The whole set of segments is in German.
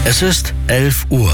Es ist 11 Uhr.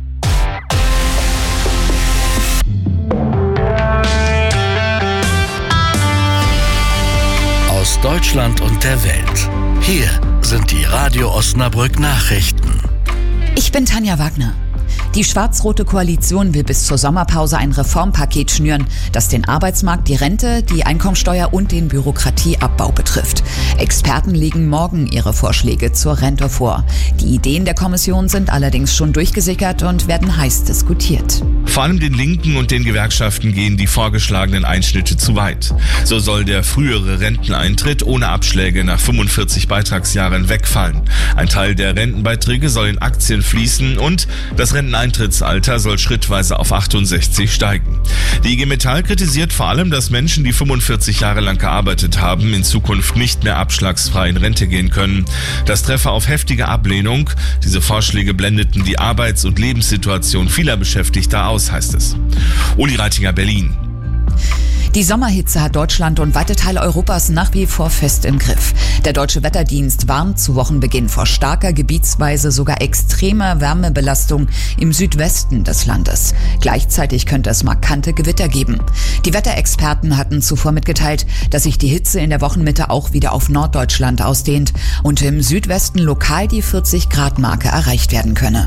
Aus Deutschland und der Welt. Hier sind die Radio Osnabrück Nachrichten. Ich bin Tanja Wagner. Die schwarz-rote Koalition will bis zur Sommerpause ein Reformpaket schnüren, das den Arbeitsmarkt, die Rente, die Einkommensteuer und den Bürokratieabbau betrifft. Experten legen morgen ihre Vorschläge zur Rente vor. Die Ideen der Kommission sind allerdings schon durchgesickert und werden heiß diskutiert. Vor allem den Linken und den Gewerkschaften gehen die vorgeschlagenen Einschnitte zu weit. So soll der frühere Renteneintritt ohne Abschläge nach 45 Beitragsjahren wegfallen. Ein Teil der Rentenbeiträge soll in Aktien fließen und das Renteneintrittsalter soll schrittweise auf 68 steigen. Die IG Metall kritisiert vor allem, dass Menschen, die 45 Jahre lang gearbeitet haben, in Zukunft nicht mehr abschlagsfrei in Rente gehen können. Das treffe auf heftige Ablehnung. Diese Vorschläge blendeten die Arbeits- und Lebenssituation vieler Beschäftigter aus, heißt es. Uli Reitinger, Berlin. Die Sommerhitze hat Deutschland und weite Teile Europas nach wie vor fest im Griff. Der Deutsche Wetterdienst warnt zu Wochenbeginn vor starker, gebietsweise sogar extremer Wärmebelastung im Südwesten des Landes. Gleichzeitig könnte es markante Gewitter geben. Die Wetterexperten hatten zuvor mitgeteilt, dass sich die Hitze in der Wochenmitte auch wieder auf Norddeutschland ausdehnt und im Südwesten lokal die 40-Grad-Marke erreicht werden könne.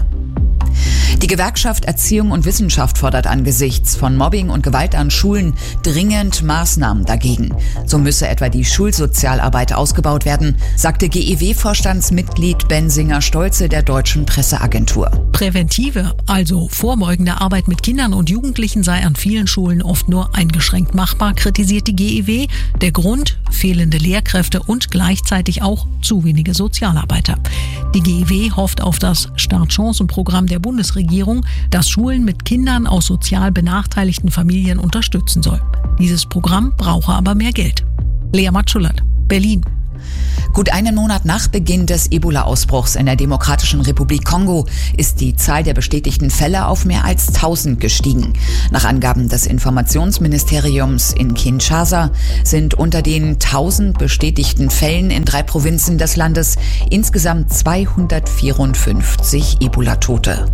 Die Gewerkschaft Erziehung und Wissenschaft fordert angesichts von Mobbing und Gewalt an Schulen dringend Maßnahmen dagegen. So müsse etwa die Schulsozialarbeit ausgebaut werden, sagte GEW-Vorstandsmitglied Bensinger-Stolze der Deutschen Presseagentur. Präventive, also vorbeugende Arbeit mit Kindern und Jugendlichen sei an vielen Schulen oft nur eingeschränkt machbar, kritisiert die GEW. Der Grund: fehlende Lehrkräfte und gleichzeitig auch zu wenige Sozialarbeiter. Die GEW hofft auf das Startchancenprogramm der Bundesregierung, das Schulen mit Kindern aus sozial benachteiligten Familien unterstützen soll. Dieses Programm brauche aber mehr Geld. Lea Matschulert, Berlin. Gut einen Monat nach Beginn des Ebola-Ausbruchs in der Demokratischen Republik Kongo ist die Zahl der bestätigten Fälle auf mehr als 1000 gestiegen. Nach Angaben des Informationsministeriums in Kinshasa sind unter den 1000 bestätigten Fällen in 3 Provinzen des Landes insgesamt 254 Ebola-Tote.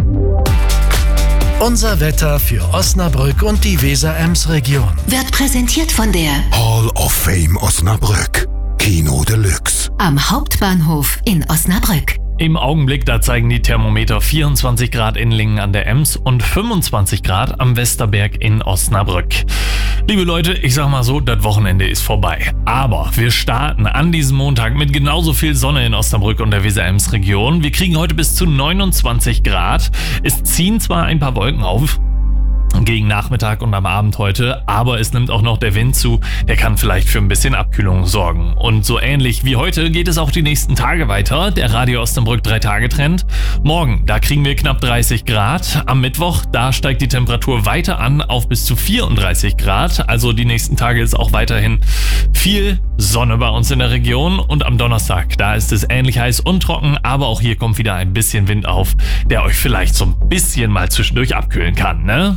Unser Wetter für Osnabrück und die Weser-Ems-Region Wird präsentiert von der Hall of Fame Osnabrück. Kino Deluxe. am Hauptbahnhof in Osnabrück. Im Augenblick, da zeigen die Thermometer 24 Grad in Lingen an der Ems und 25 Grad am Westerberg in Osnabrück. Liebe Leute, ich sag mal so, das Wochenende ist vorbei. Aber wir starten an diesem Montag mit genauso viel Sonne in Osnabrück und der Weser-Ems-Region. Wir kriegen heute bis zu 29 Grad. Es ziehen zwar ein paar Wolken auf gegen Nachmittag und am Abend heute, aber es nimmt auch noch der Wind zu, der kann vielleicht für ein bisschen Abkühlung sorgen. Und so ähnlich wie heute geht es auch die nächsten Tage weiter, der Radio Osnabrück 3-Tage-Trend. Morgen, da kriegen wir knapp 30 Grad, am Mittwoch, da steigt die Temperatur weiter an auf bis zu 34 Grad, also die nächsten Tage ist auch weiterhin viel Sonne bei uns in der Region und am Donnerstag, da ist es ähnlich heiß und trocken, aber auch hier kommt wieder ein bisschen Wind auf, der euch vielleicht so ein bisschen mal zwischendurch abkühlen kann, ne?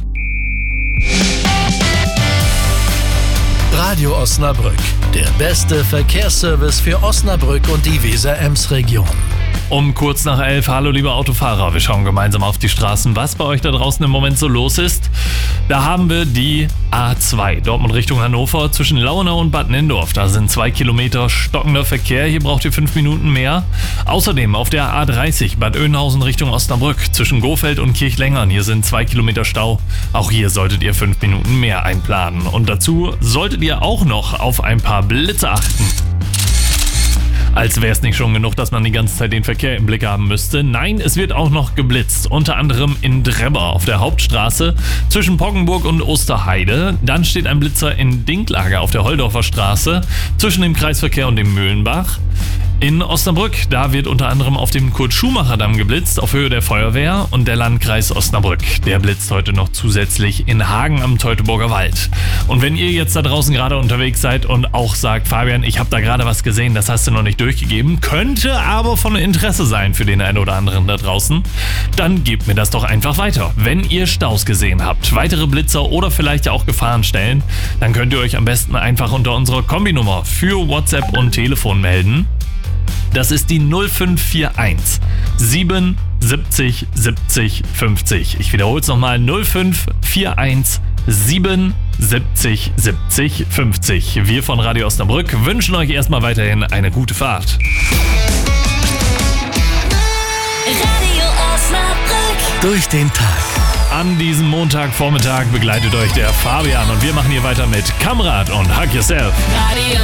Radio Osnabrück, der beste Verkehrsservice für Osnabrück und die Weser-Ems-Region. Um kurz nach 11, hallo liebe Autofahrer, wir schauen gemeinsam auf die Straßen, was bei euch da draußen im Moment so los ist. Da haben wir die A2, Dortmund Richtung Hannover, zwischen Lauenau und Bad Nendorf. Da sind 2 Kilometer stockender Verkehr, hier braucht ihr 5 Minuten mehr. Außerdem auf der A30, Bad Oeynhausen Richtung Osnabrück, zwischen Gofeld und Kirchlengern, hier sind 2 Kilometer Stau. Auch hier solltet ihr 5 Minuten mehr einplanen. Und dazu solltet ihr auch noch auf ein paar Blitze achten. Als wäre es nicht schon genug, dass man die ganze Zeit den Verkehr im Blick haben müsste. Nein, es wird auch noch geblitzt. Unter anderem in Drebber auf der Hauptstraße zwischen Poggenburg und Osterheide. Dann steht ein Blitzer in Dinklage auf der Holdorfer Straße zwischen dem Kreisverkehr und dem Mühlenbach. In Osnabrück, da wird unter anderem auf dem Kurt-Schumacher-Damm geblitzt, auf Höhe der Feuerwehr, und der Landkreis Osnabrück, der blitzt heute noch zusätzlich in Hagen am Teutoburger Wald. Und wenn ihr jetzt da draußen gerade unterwegs seid und auch sagt, Fabian, ich habe da gerade was gesehen, das hast du noch nicht durchgegeben, könnte aber von Interesse sein für den einen oder anderen da draußen, dann gebt mir das doch einfach weiter. Wenn ihr Staus gesehen habt, weitere Blitzer oder vielleicht ja auch Gefahrenstellen, dann könnt ihr euch am besten einfach unter unserer Kombinummer für WhatsApp und Telefon melden. Das ist die 0541 70 70 50. Ich wiederhole es nochmal: 0541 70 70 50. Wir von Radio Osnabrück wünschen euch erstmal weiterhin eine gute Fahrt. Radio Osnabrück. Durch den Tag. An diesem Montagvormittag begleitet euch der Fabian und wir machen hier weiter mit Kamrat und Hug Yourself. Radio